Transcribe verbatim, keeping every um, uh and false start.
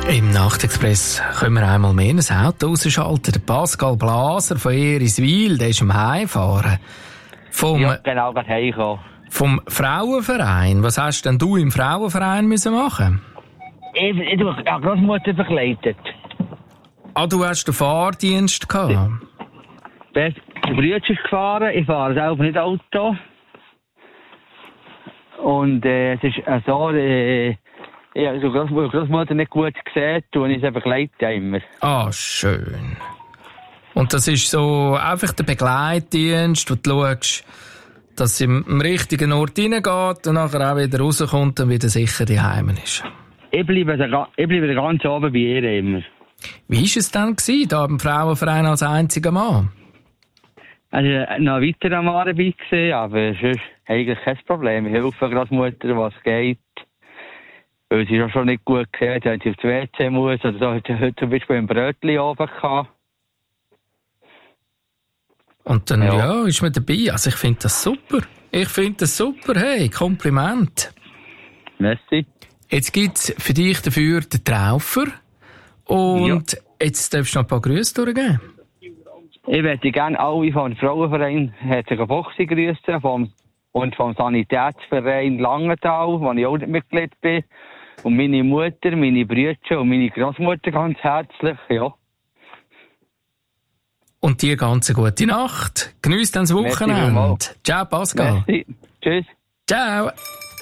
Im Nachtexpress können wir einmal mehr ein Auto rausschalten. Der Pascal Blaser von Eriswil, der ist am Heimfahren. Vom, ja, genau, gerade heimgekommen. Vom Frauenverein. Was hast denn du im Frauenverein müssen machen? Ich, ich habe die Großmutter begleitet. Ah, du hast den Fahrdienst gehabt? Der Bruder ist gefahren, ich fahre selber nicht Auto. Und äh, es ist äh, so, äh, ich habe die Großmutter nicht gut gesehen und ich sie begleite immer. Ah, schön. Und das ist so einfach der Begleitdienst, wo du schaust, dass sie am richtigen Ort reingeht und nachher auch wieder rauskommt und wieder sicher daheim ist. Ich bleibe, ich bleibe ganz oben bei ihr immer. Wie war es dann gewesen, da im Frauenverein als einziger Mann? Also noch weiter am Arbeit gesehen, aber sonst eigentlich kein Problem. Ich helfe der Großmutter, was geht. Weil sie schon nicht gut gehört, wenn sie aufs W C muss. Oder so hat sie heute zum Beispiel ein Brötchen oben gehabt. Und dann, ja, ja ist man dabei. Also ich finde das super. Ich finde das super. Hey, Kompliment. Merci. Jetzt gibt es für dich dafür den Traufer. Und ja. Jetzt darfst du noch ein paar Grüße durchgeben. Ich möchte gerne alle vom Frauenverein herzlichen Boxen grüßen vom, und vom Sanitätsverein Langenthal, wo ich auch Mitglied bin. Und meine Mutter, meine Brüder und meine Großmutter ganz herzlich, ja. Und dir ganz eine gute Nacht. Genieß dann das Wochenende. Ciao, Pascal. Merci. Tschüss. Ciao.